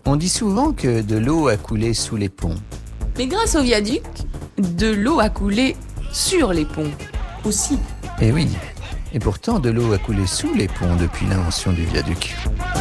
On dit souvent que de l'eau a coulé sous les ponts. Mais grâce au viaduc, de l'eau a coulé sur les ponts aussi. Eh oui, et pourtant de l'eau a coulé sous les ponts depuis l'invention du viaduc.